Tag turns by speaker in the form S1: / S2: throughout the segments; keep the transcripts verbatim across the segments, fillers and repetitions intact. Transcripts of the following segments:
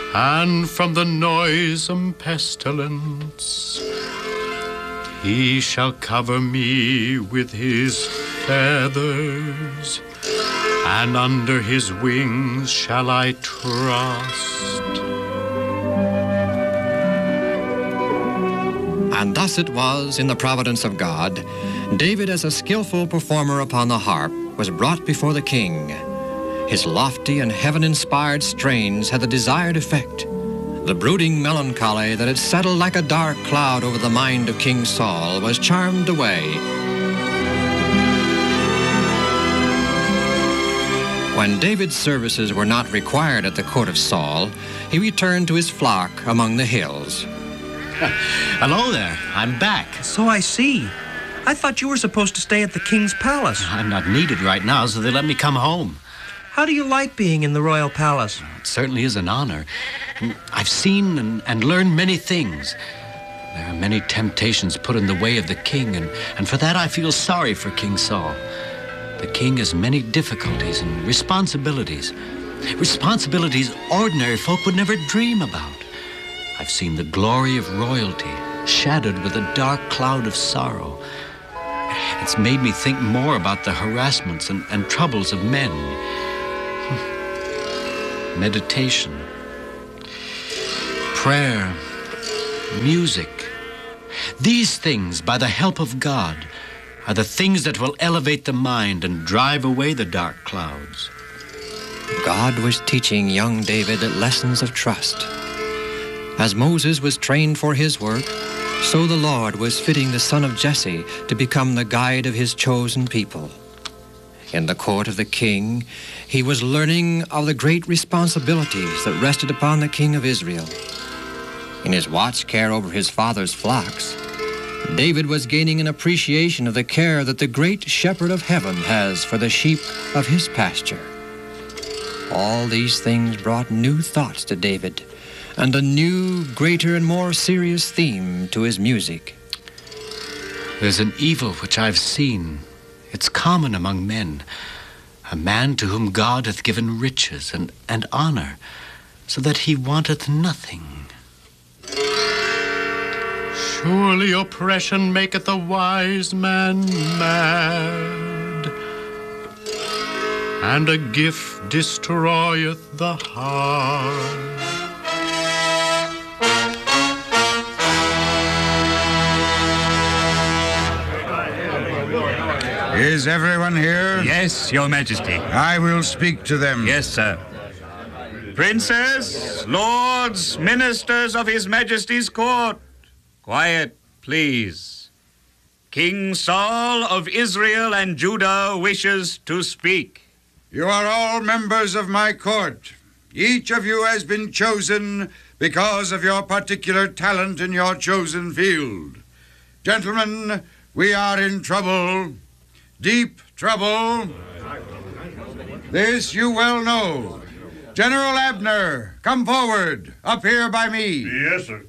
S1: and from the noisome pestilence. He shall cover me with his feathers, and under his wings shall I trust.
S2: And thus it was, in the providence of God, David, as a skillful performer upon the harp, was brought before the king. His lofty and heaven-inspired strains had the desired effect. The brooding melancholy that had settled like a dark cloud over the mind of King Saul was charmed away. When David's services were not required at the court of Saul, he returned to his flock among the hills.
S3: Hello there. I'm back.
S4: So I see. I thought you were supposed to stay at the king's palace.
S3: I'm not needed right now, so they let me come home.
S4: How do you like being in the royal palace?
S3: It certainly is an honor. I've seen and, and learned many things. There are many temptations put in the way of the king, and, and for that I feel sorry for King Saul. The king has many difficulties and responsibilities. Responsibilities ordinary folk would never dream about. I've seen the glory of royalty shadowed with a dark cloud of sorrow. It's made me think more about the harassments and, and troubles of men. Meditation, prayer, music. These things, by the help of God, are the things that will elevate the mind and drive away the dark clouds.
S2: God was teaching young David lessons of trust. As Moses was trained for his work, so the Lord was fitting the son of Jesse to become the guide of his chosen people. In the court of the king, he was learning of the great responsibilities that rested upon the king of Israel. In his watch care over his father's flocks, David was gaining an appreciation of the care that the great shepherd of heaven has for the sheep of his pasture. All these things brought new thoughts to David, and a new, greater, and more serious theme to his music.
S3: There's an evil which I've seen. It's common among men. A man to whom God hath given riches and, and honor, so that he wanteth nothing.
S1: Surely oppression maketh a wise man mad, and a gift destroyeth the heart.
S5: Is everyone here?
S6: Yes, Your Majesty.
S5: I will speak to them.
S6: Yes, sir. Princes, lords, ministers of His Majesty's court. Quiet, please. King Saul of Israel and Judah wishes to speak.
S5: You are all members of my court. Each of you has been chosen because of your particular talent in your chosen field. Gentlemen, we are in trouble. Deep trouble. This you well know. General Abner, come forward, up here by me.
S7: Yes, sir.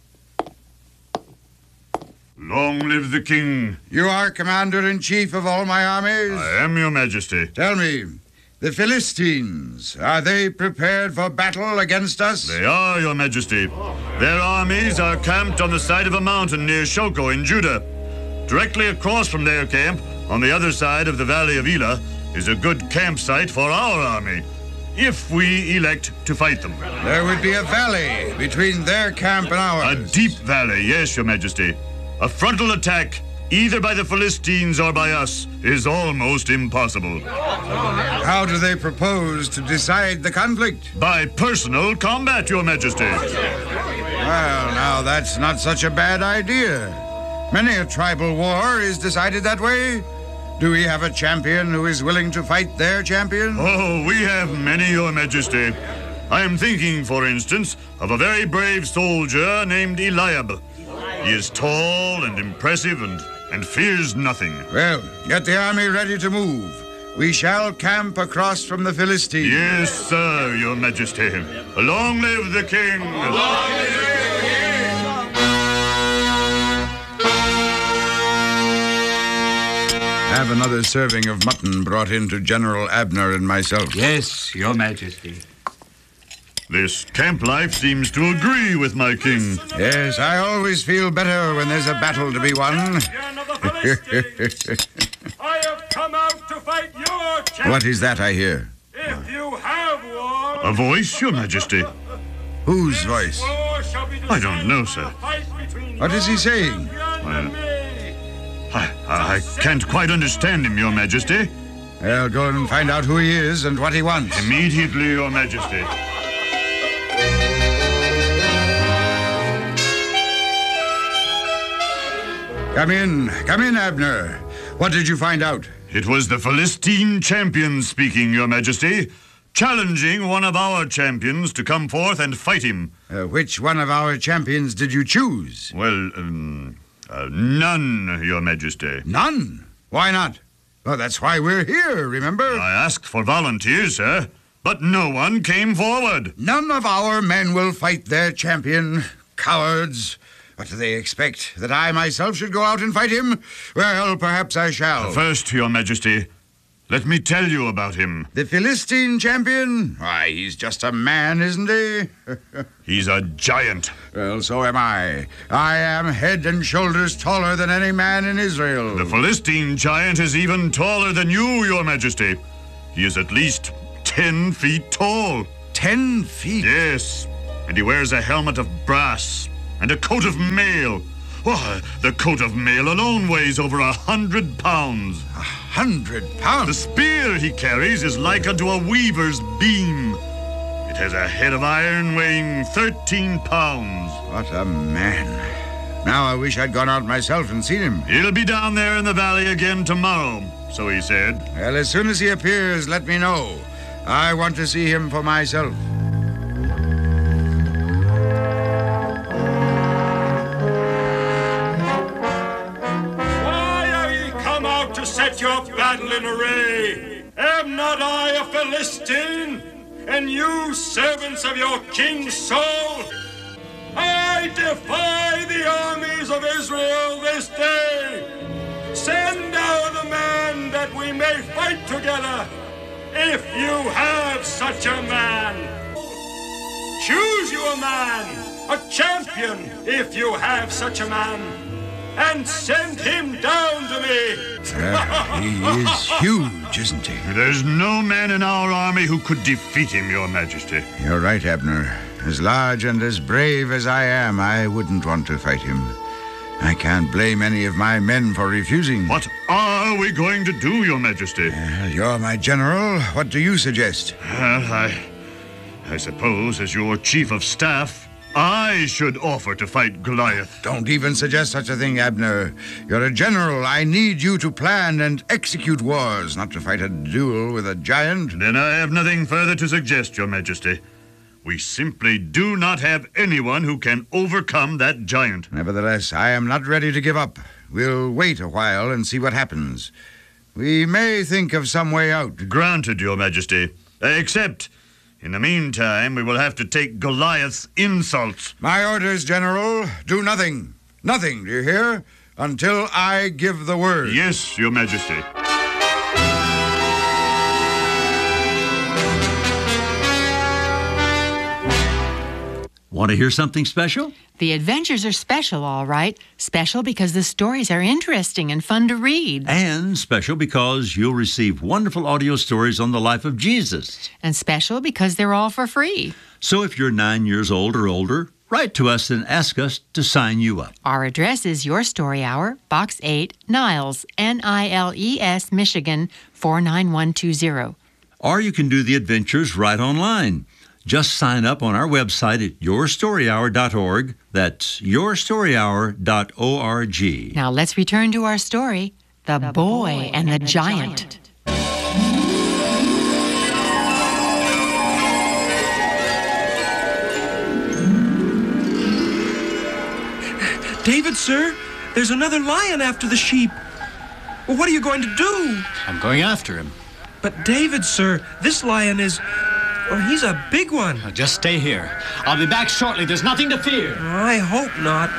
S7: Long live the king.
S5: You are commander-in-chief of all my armies?
S7: I am, Your Majesty.
S5: Tell me, the Philistines, are they prepared for battle against us?
S7: They are, Your Majesty. Their armies are camped on the side of a mountain near Shoko in Judah. Directly across from their camp, on the other side of the valley of Elah, is a good campsite for our army, if we elect to fight them.
S5: There would be a valley between their camp and ours.
S7: A deep valley, yes, Your Majesty. A frontal attack, either by the Philistines or by us, is almost impossible.
S5: How do they propose to decide the conflict?
S7: By personal combat, Your Majesty.
S5: Well, now, that's not such a bad idea. Many a tribal war is decided that way. Do we have a champion who is willing to fight their champion?
S7: Oh, we have many, Your Majesty. I am thinking, for instance, of a very brave soldier named Eliab. He is tall and impressive and, and fears nothing.
S5: Well, get the army ready to move. We shall camp across from the Philistines.
S7: Yes, sir, Your Majesty. Long live the king! Long live the king!
S5: Have another serving of mutton brought in to General Abner and myself.
S6: Yes, Your Majesty.
S7: This camp life seems to agree with my king.
S5: Yes, I always feel better when there's a battle to be won.
S8: I have come out to fight your champion.
S5: What is that I hear?
S8: If you have one.
S7: A voice, Your Majesty?
S5: Whose voice?
S7: I don't know, sir.
S5: What is he saying?
S7: I, I can't quite understand him, Your Majesty.
S5: I'll go and find out who he is and what he wants.
S7: Immediately, Your Majesty.
S5: Come in. Come in, Abner. What did you find out?
S7: It was the Philistine champion speaking, Your Majesty, challenging one of our champions to come forth and fight him.
S5: Uh, which one of our champions did you choose?
S7: Well, um, uh, none, Your Majesty.
S5: None? Why not? Oh, that's why we're here, remember?
S7: I asked for volunteers, sir, but no one came forward.
S5: None of our men will fight their champion. Cowards. What do they expect? That I myself should go out and fight him? Well, perhaps I shall.
S7: First, Your Majesty, let me tell you about him.
S5: The Philistine champion? Why, he's just a man, isn't he?
S7: He's a giant.
S5: Well, so am I. I am head and shoulders taller than any man in Israel.
S7: The Philistine giant is even taller than you, Your Majesty. He is at least ten feet tall.
S5: Ten feet?
S7: Yes, and he wears a helmet of brass and a coat of mail. Why, the coat of mail alone weighs over a hundred pounds.
S5: A hundred pounds?
S7: The spear he carries is like unto a weaver's beam. It has a head of iron weighing thirteen pounds.
S5: What a man. Now I wish I'd gone out myself and seen him.
S7: He'll be down there in the valley again tomorrow, so he said.
S5: Well, as soon as he appears, let me know. I want to see him for myself.
S8: To set your battle in array. Am not I a Philistine, and you servants of your King Saul? I defy the armies of Israel this day. Send down a man that we may fight together, if you have such a man. Choose you a man, a champion, if you have such a man, and send him down to me.
S5: Uh, he is huge, isn't he?
S7: There's no man in our army who could defeat him, Your Majesty.
S5: You're right, Abner. As large and as brave as I am, I wouldn't want to fight him. I can't blame any of my men for refusing.
S7: What are we going to do, Your Majesty?
S5: Uh, you're my general. What do you suggest?
S7: Well, I... I suppose, as your chief of staff, I should offer to fight Goliath.
S5: Don't even suggest such a thing, Abner. You're a general. I need you to plan and execute wars, not to fight a duel with a giant.
S7: Then I have nothing further to suggest, Your Majesty. We simply do not have anyone who can overcome that giant.
S5: Nevertheless, I am not ready to give up. We'll wait a while and see what happens. We may think of some way out.
S7: Granted, Your Majesty. Except, in the meantime, we will have to take Goliath's insults.
S5: My orders, General. Do nothing. Nothing, do you hear? Until I give the word.
S7: Yes, Your Majesty.
S9: Want to hear something special?
S10: The adventures are special, all right. Special because the stories are interesting and fun to read.
S9: And special because you'll receive wonderful audio stories on the life of Jesus.
S10: And special because they're all for free.
S9: So if you're nine years old or older, write to us and ask us to sign you up.
S10: Our address is Your Story Hour, Box eight, Niles, N I L E S, Michigan, four nine one two zero.
S9: Or you can do the adventures right online. Just sign up on our website at your story hour dot org. That's your story hour dot org.
S10: Now let's return to our story, The, the Boy, Boy and the, and the Giant.
S4: giant. David, sir, there's another lion after the sheep. Well, what are you going to do?
S3: I'm going after him.
S4: But David, sir, this lion is... Well, he's a big one.
S3: Now just stay here. I'll be back shortly. There's nothing to fear.
S4: I hope not.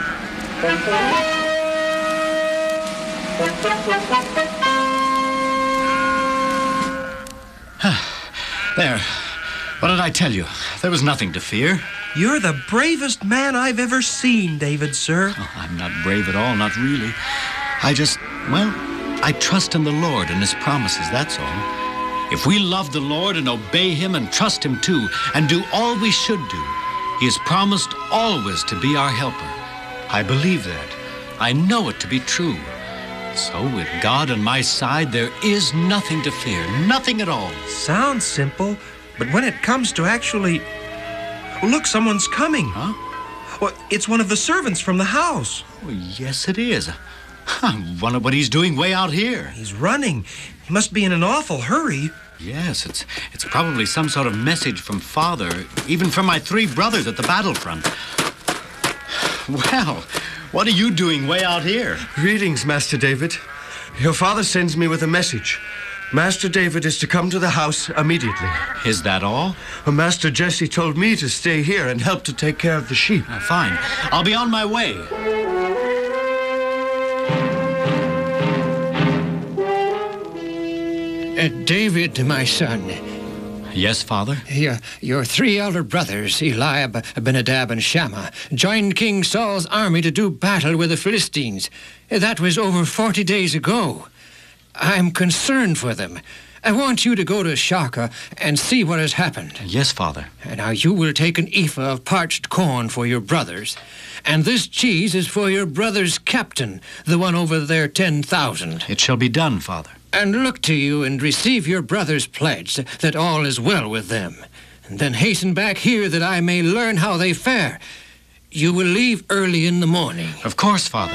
S3: There. What did I tell you? There was nothing to fear.
S4: You're the bravest man I've ever seen, David, sir.
S3: Oh, I'm not brave at all, not really. I just, well, I trust in the Lord and his promises, that's all. If we love the Lord and obey him and trust him too, and do all we should do, he has promised always to be our helper. I believe that. I know it to be true. So with God on my side, there is nothing to fear, nothing at all.
S4: Sounds simple, but when it comes to actually... Look, someone's coming.
S3: Huh?
S4: Well, it's one of the servants from the house.
S3: Oh, yes, it is. I wonder what he's doing way out here.
S4: He's running. He must be in an awful hurry.
S3: Yes, it's it's probably some sort of message from Father, even from my three brothers at the battlefront. Well, what are you doing way out here?
S11: Greetings, Master David. Your father sends me with a message. Master David is to come to the house immediately.
S3: Is that all?
S11: Well, Master Jesse told me to stay here and help to take care of the sheep.
S3: Uh, fine. I'll be on my way.
S2: Uh, David, my son.
S3: Yes, Father?
S2: Your, your three elder brothers, Eliab, Abinadab, and Shammah, joined King Saul's army to do battle with the Philistines. That was over forty days ago. I'm concerned for them. I want you to go to Shaka and see what has happened.
S3: Yes, Father.
S2: Now, you will take an ephah of parched corn for your brothers, and this cheese is for your brother's captain, the one over there ten thousand.
S3: It shall be done, Father.
S2: And look to you and receive your brother's pledge that all is well with them. And then hasten back here that I may learn how they fare. You will leave early in the morning.
S3: Of course, Father.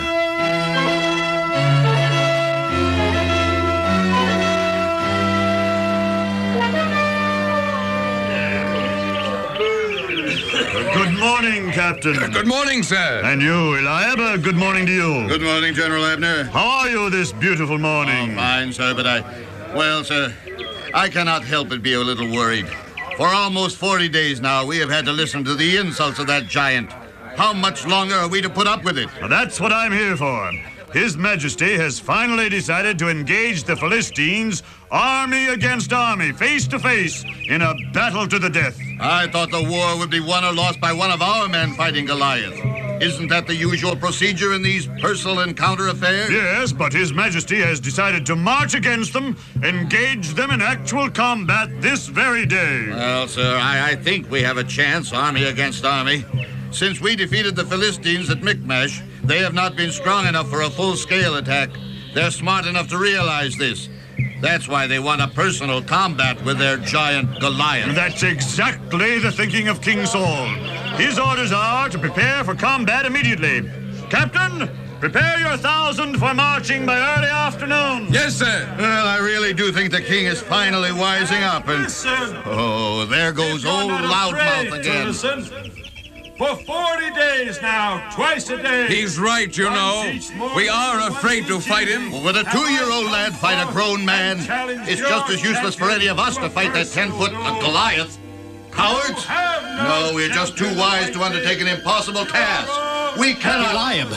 S7: Good morning, Captain.
S5: Good morning, sir.
S7: And you, Eliab, uh, good morning to you.
S5: Good morning, General Abner.
S7: How are you this beautiful morning?
S5: Oh, fine, sir, but I... Well, sir, I cannot help but be a little worried. For almost forty days now, we have had to listen to the insults of that giant. How much longer are we to put up with it?
S7: Well, that's what I'm here for. His Majesty has finally decided to engage the Philistines army against army, face to face, in a battle to the death.
S5: I thought the war would be won or lost by one of our men fighting Goliath. Isn't that the usual procedure in these personal encounter affairs?
S7: Yes, but His Majesty has decided to march against them, engage them in actual combat this very day.
S5: Well, sir, I, I think we have a chance, army against army. Since we defeated the Philistines at Michmash, they have not been strong enough for a full-scale attack. They're smart enough to realize this. That's why they want a personal combat with their giant Goliath.
S7: That's exactly the thinking of King Saul. His orders are to prepare for combat immediately. Captain, prepare your thousand for marching by early afternoon.
S5: Yes, sir. Well, I really do think the king is finally wising up. And
S8: Listen.
S5: oh, there goes old Loudmouth again.
S8: Listen. For forty days now, twice a day.
S12: He's right, you know. We are afraid to fight him.
S5: Well, would a two-year-old lad fight a grown man? It's just as useless for any of us to fight that ten-foot Goliath. Cowards? No, we're just too wise to undertake an impossible task. We cannot...
S3: Eliab.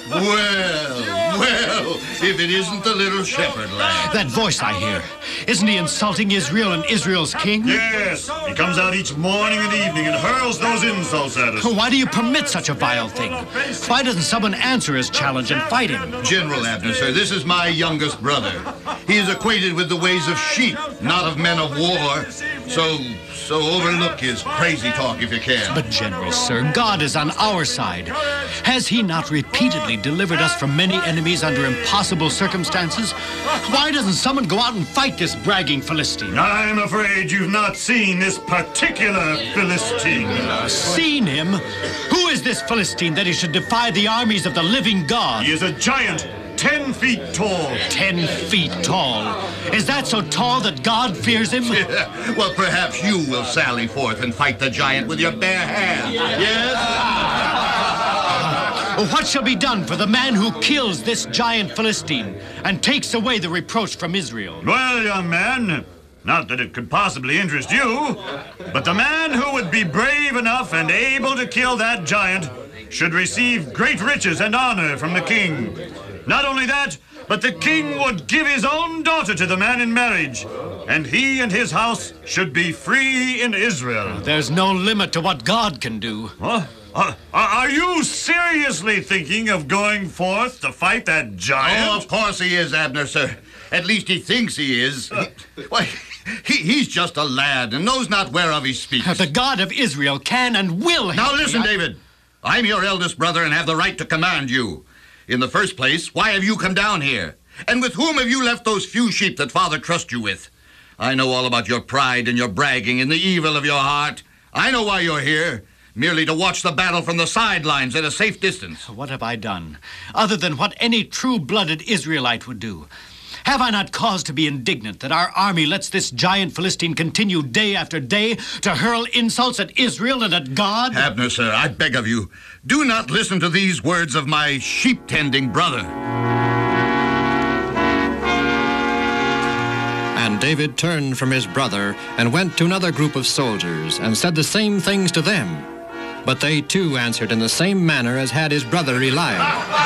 S5: Well, well, if it isn't the little shepherd lad.
S3: That voice I hear. Isn't he insulting Israel and Israel's king?
S7: Yes. He comes out each morning and evening and hurls those insults at us.
S3: Why do you permit such a vile thing? Why doesn't someone answer his challenge and fight him?
S5: General Abner, sir, this is my youngest brother. He is acquainted with the ways of sheep, not of men of war. So, so overlook his crazy talk if you can.
S3: But, General, sir, God is on our side. Has he not repeatedly delivered us from many enemies under impossible circumstances? Why doesn't someone go out and fight this bragging Philistine?
S7: I'm afraid you've not seen this particular Philistine.
S3: Uh, seen him? Who is this Philistine that he should defy the armies of the living God?
S7: He is a giant, ten feet tall.
S3: Ten feet tall? Is that so tall that God fears him?
S5: Well, perhaps you will sally forth and fight the giant with your bare hands. Yes?
S3: What shall be done for the man who kills this giant Philistine and takes away the reproach from Israel?
S7: Well, young man, not that it could possibly interest you, but the man who would be brave enough and able to kill that giant should receive great riches and honor from the king. Not only that, but the king would give his own daughter to the man in marriage. and he and his house should be free in Israel.
S3: There's no limit to what God can do.
S7: Huh? Uh, are you seriously thinking of going forth to fight that giant?
S13: Oh, of course he is, Abner, sir. At least he thinks he is. He, why, he, he's just a lad and knows not whereof he speaks.
S3: The God of Israel can and will help
S13: Now listen,
S3: me.
S13: David. I'm your eldest brother and have the right to command you. In the first place, why have you come down here? And with whom have you left those few sheep that Father trusts you with? I know all about your pride and your bragging and the evil of your heart. I know why you're here. Merely to watch the battle from the sidelines at a safe distance.
S3: What have I done, other than what any true-blooded Israelite would do? Have I not cause to be indignant that our army lets this giant Philistine continue day after day to hurl insults at Israel and at God?
S13: Abner, sir, I beg of you, do not listen to these words of my sheep-tending brother.
S2: And David turned from his brother and went to another group of soldiers and said the same things to them. But they too answered in the same manner as had his brother Eliab.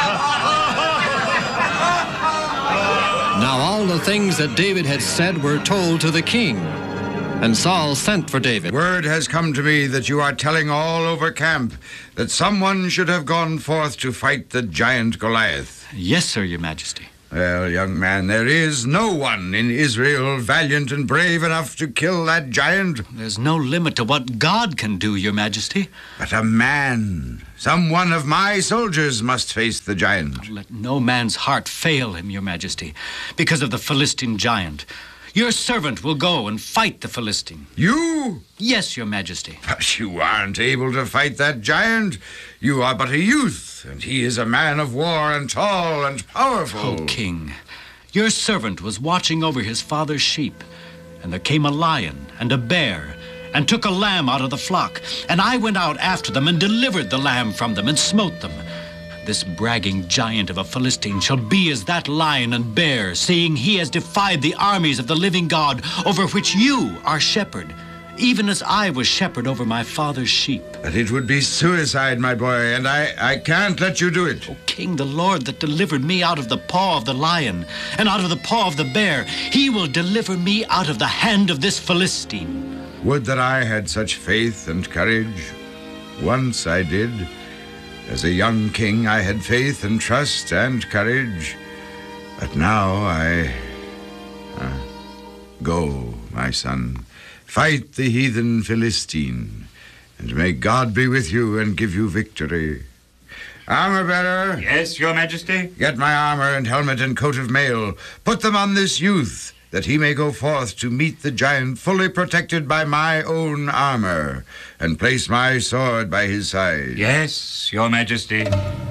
S2: Now all the things that David had said were told to the king. And Saul sent for David.
S5: Word has come to me that you are telling all over camp that someone should have gone forth to fight the giant Goliath.
S3: Yes, sir, your majesty.
S5: Well, young man, there is no one in Israel valiant and brave enough to kill that giant.
S3: There's no limit to what God can do, your majesty.
S5: But a man, some one of my soldiers must face the giant.
S3: Let no man's heart fail him, your majesty, because of the Philistine giant. Your servant will go and fight the Philistine.
S5: You?
S3: Yes, your majesty.
S5: But you aren't able to fight that giant. You are but a youth, and he is a man of war and tall and powerful.
S3: Oh, king, your servant was watching over his father's sheep, and there came a lion and a bear and took a lamb out of the flock, and I went out after them and delivered the lamb from them and smote them. This bragging giant of a Philistine shall be as that lion and bear, seeing he has defied the armies of the living God, over which you are shepherd, even as I was shepherd over my father's sheep.
S5: But it would be suicide, my boy, and I, I can't let you do it.
S3: O king, the Lord that delivered me out of the paw of the lion and out of the paw of the bear, he will deliver me out of the hand of this Philistine.
S5: Would that I had such faith and courage. Once I did. As a young king, I had faith and trust and courage. But now I... Uh, go, my son. Fight the heathen Philistine, and may God be with you and give you victory. Armor bearer.
S6: Yes, your majesty?
S5: Get my armor and helmet and coat of mail. Put them on this youth, that he may go forth to meet the giant fully protected by my own armor, and place my sword by his side.
S6: Yes, your majesty.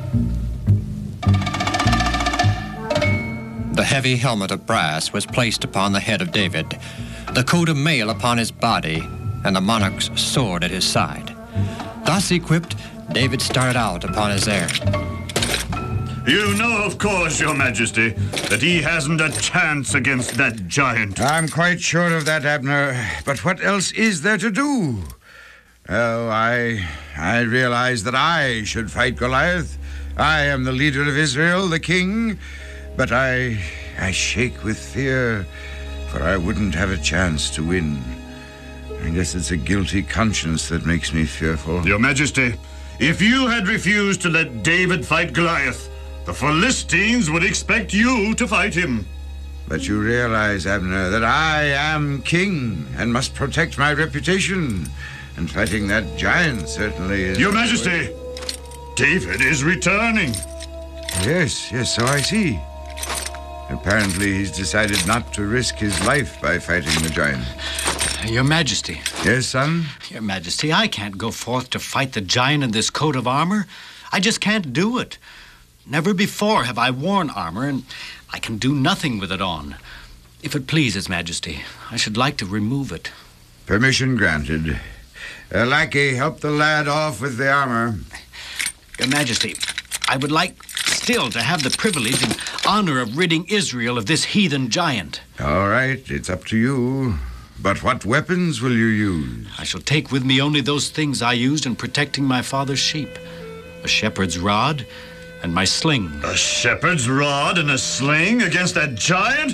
S2: The heavy helmet of brass was placed upon the head of David, the coat of mail upon his body, and the monarch's sword at his side. Thus equipped, David started out upon his errand.
S7: You know, of course, your majesty, that he hasn't a chance against that giant.
S5: I'm quite sure of that, Abner. But what else is there to do? Well, I, I realize that I should fight Goliath. I am the leader of Israel, the king. But I, I shake with fear, for I wouldn't have a chance to win. I guess it's a guilty conscience that makes me fearful.
S7: Your majesty, if you had refused to let David fight Goliath, the Philistines would expect you to fight him.
S5: But you realize, Abner, that I am king and must protect my reputation. And fighting that giant certainly is...
S7: Your majesty, David is returning.
S5: Yes, yes, so I see. Apparently he's decided not to risk his life by fighting the giant.
S3: Your majesty.
S5: Yes, son?
S3: Your majesty, I can't go forth to fight the giant in this coat of armor. I just can't do it. Never before have I worn armor, and I can do nothing with it on. If it pleases, Majesty, I should like to remove it.
S5: Permission granted. Uh, lackey, help the lad off with the armor.
S3: Your Majesty, I would like still to have the privilege and honor of ridding Israel of this heathen giant.
S5: All right, it's up to you. But what weapons will you use?
S3: I shall take with me only those things I used in protecting my father's sheep. A shepherd's rod and my sling.
S7: A shepherd's rod and a sling against that giant?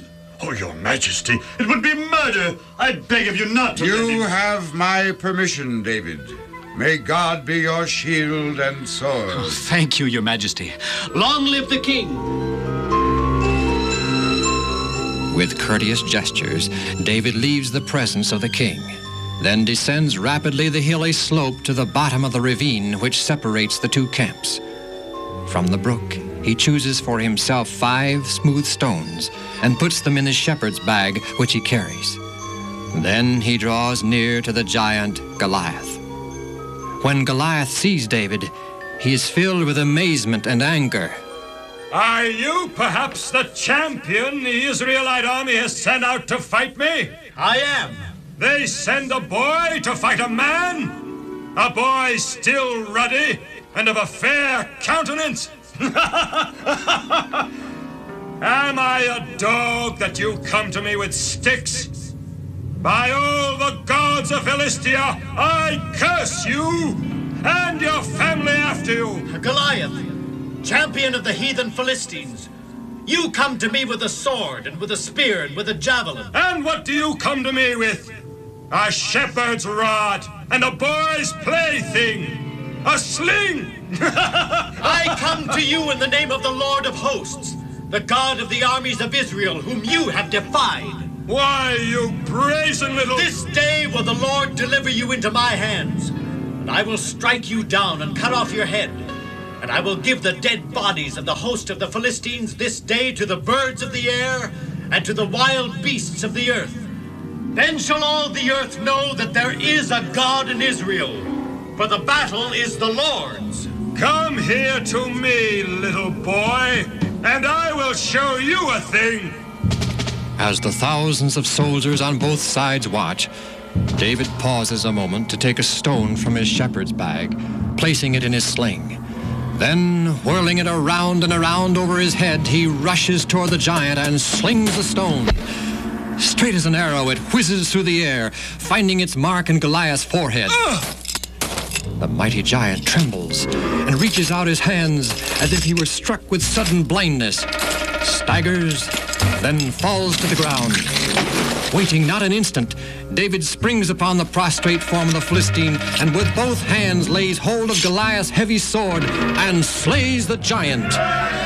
S7: Oh, Your Majesty, it would be murder. I beg of you not to.
S5: You have my permission, David. May God be your shield and sword.
S3: Oh, thank you, Your Majesty. Long live the king.
S2: With courteous gestures, David leaves the presence of the king, then descends rapidly the hilly slope to the bottom of the ravine which separates the two camps. From the brook, he chooses for himself five smooth stones and puts them in his shepherd's bag, which he carries. Then he draws near to the giant Goliath. When Goliath sees David, he is filled with amazement and anger.
S8: Are you perhaps the champion the Israelite army has sent out to fight me?
S3: I am.
S8: They send a boy to fight a man? A boy still ruddy and of a fair countenance? Am I a dog that you come to me with sticks? By all the gods of Philistia, I curse you and your family after you.
S14: Goliath, champion of the heathen Philistines, you come to me with a sword and with a spear and with a javelin.
S8: And what do you come to me with? A shepherd's rod and a boy's plaything, a sling.
S14: I come to you in the name of the Lord of hosts, the God of the armies of Israel, whom you have defied.
S8: Why, you brazen little...
S14: This day will the Lord deliver you into my hands, and I will strike you down and cut off your head, and I will give the dead bodies of the host of the Philistines this day to the birds of the air and to the wild beasts of the earth. Then shall all the earth know that there is a God in Israel, for the battle is the Lord's.
S8: Come here to me, little boy, and I will show you a thing.
S2: As the thousands of soldiers on both sides watch, David pauses a moment to take a stone from his shepherd's bag, placing it in his sling. Then, whirling it around and around over his head, he rushes toward the giant and slings the stone. Straight as an arrow, it whizzes through the air, finding its mark in Goliath's forehead. Ugh! The mighty giant trembles and reaches out his hands as if he were struck with sudden blindness, staggers, then falls to the ground. Waiting not an instant, David springs upon the prostrate form of the Philistine and with both hands lays hold of Goliath's heavy sword and slays the giant.